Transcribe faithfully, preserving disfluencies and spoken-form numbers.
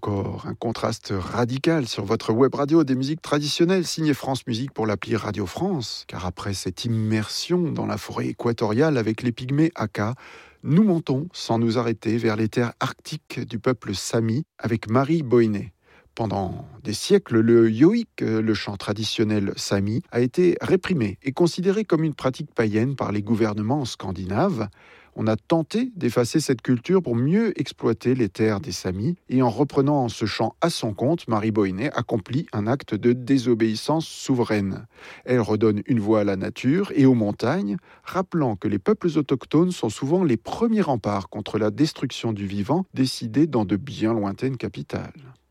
encore un contraste radical sur votre web radio des musiques traditionnelles signée France Musique pour l'appli Radio France. Car après cette immersion dans la forêt équatoriale avec les pygmées Aka, nous montons sans nous arrêter vers les terres arctiques du peuple Sami avec Mari Boine. Pendant des siècles, le yoik, le chant traditionnel sami, a été réprimé et considéré comme une pratique païenne par les gouvernements scandinaves. On a tenté d'effacer cette culture pour mieux exploiter les terres des Samis et en reprenant ce chant à son compte, Mari Boine accomplit un acte de désobéissance souveraine. Elle redonne une voix à la nature et aux montagnes, rappelant que les peuples autochtones sont souvent les premiers remparts contre la destruction du vivant décidée dans de bien lointaines capitales.